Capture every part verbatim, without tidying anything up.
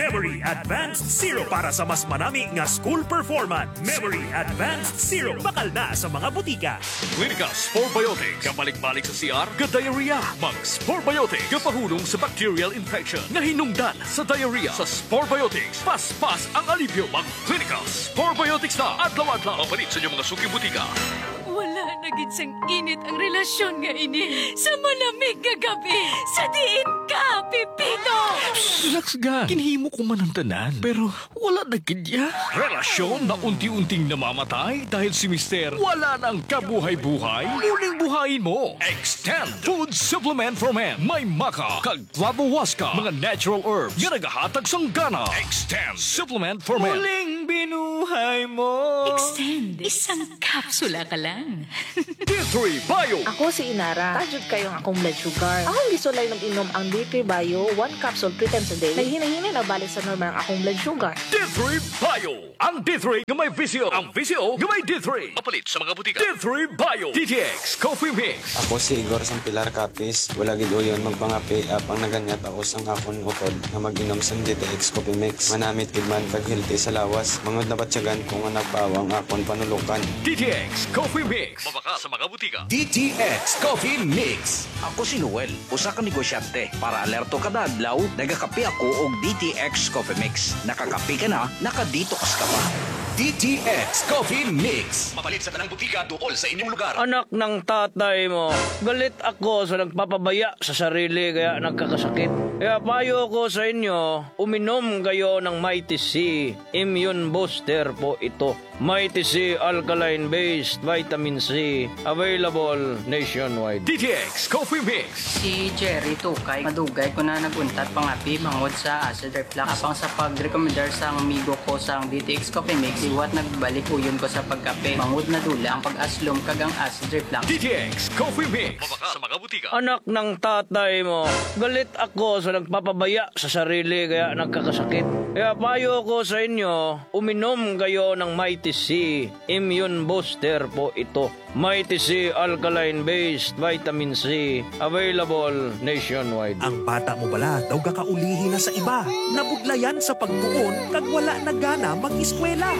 Memory Advanced Zero para sa mas manami nga school performance. Memory Advanced Zero bakal na sa mga butika. Clinica Sporbiotic, kabalik-balik sa C R, ka-diarrhea. Mag Sporbiotic, kapahulong sa bacterial infection na hinungdan sa diarrhea. Sa Sporbiotics, pas-pas ang alipyo. Mag Clinica Sporbiotics na adlaw-adlaw. Mapalit sa inyong mga suking butika. Wala na gid sang init ang relasyon nga ini sa malamig nga gabi. Sa diin ka, Pipito! Relax ga. Kinhimo ko man ang tanan. Pero wala na kidya. Relasyon na unti-unting namamatay dahil si Mister wala nang kabuhay-buhay. Muling buhayin mo. Extend Food Supplement for Men. May maka, kag clavohuasca, mga natural herbs nga nagahatag sang gana. Extend Supplement for Men. Muling binuhay mo. Extend. Isang kapsula ka lang. D three Bio. Ako si Inara. Tajud kayong akong blood sugar. Akong gisulay ng inom ang D three Bio, one capsule three times a day. Naghinay-hinay na balik sa normal ang akong blood sugar. D three Bio. Ang D three nga may visio. Ang visio nga may D three. Mapalit sa mga butika. D three Bio. D T X Coffee Mix. Ako si Igor sang Pilar Capis. Wala gid uyon magpangapi apang naganyat ako sang akon utod nga mag-inom sang D T X Coffee Mix. Manamit gid man kag healthy sa lawas. Mangod na batsyagan kung nga nagpawang akon panulukan. D T X Coffee Mix. Mabaka sa mga butika. D T X Coffee Mix. Ako si Noel, usa ka negosyante. Para alerto kada adlaw, nagakape ako og D T X Coffee Mix. Nakakape ka na, nakadetox ka pa. D T X Coffee Mix. Mapalit sa tanang butika duol sa inyong lugar. Anak ng tatay mo, galit ako sa nagpapabaya sa sarili kaya nagkakasakit. Kaya payo ko sa inyo, uminom kayo ng Mighty C. Immune Booster po ito. Mighty C Alkaline-based Vitamin C. Available nationwide. D T X Coffee Mix. Si Jerry Tukay, madugay ko na naguntat pangapi mangod sa acid reflux. Apang sa pag-recommendar sa amigo ko sa D T X Coffee Mix, iwat nagbalik uyon ko sa pagkape. Mangod na dula ang pag-aslom kagang acid reflux. D T X Coffee Mix. Mabaka sa mga butika. Anak ng tatay mo, galit ako sa nagpapabaya sa sarili kaya nagkakasakit. Kaya payo ko sa inyo, uminom kayo ng Mighty C. Immune Booster po ito. Mighty C Alkaline-based Vitamin C. Available nationwide. Ang bata mo bala daw kakaulihin na sa iba. Nabudlayan sa pagtuon kag wala na gana mag-eskwela.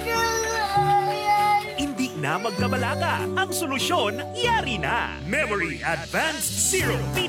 Hindi na magkabalaga. Ang solusyon, yari na. Memory Advanced Zero.